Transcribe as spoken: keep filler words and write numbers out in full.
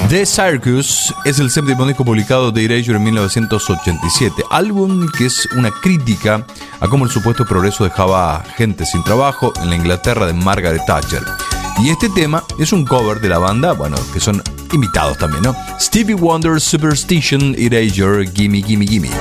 The Circus es el séptimo disco publicado de Erasure en mil novecientos ochenta y siete, álbum que es una crítica a cómo el supuesto progreso dejaba gente sin trabajo en la Inglaterra de Margaret Thatcher. Y este tema es un cover de la banda, bueno, que son invitados también, ¿no? Stevie Wonder, Superstition, Erasure, Gimme Gimme Gimme.